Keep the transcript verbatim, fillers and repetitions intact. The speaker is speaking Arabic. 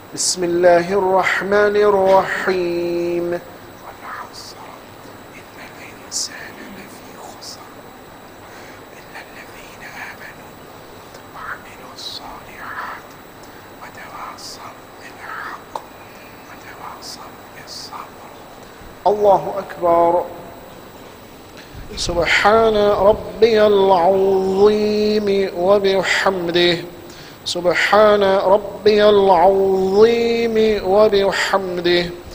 بسم الله الرحمن الرحيم والعصر إن الإنسان لفي خسر إلا الذين آمنوا وعملوا الصالحات وتواصوا بالحق وتواصوا بالصبر. الله أكبر. سبحان ربي العظيم وبحمده سبحان ربي العظيم وبحمده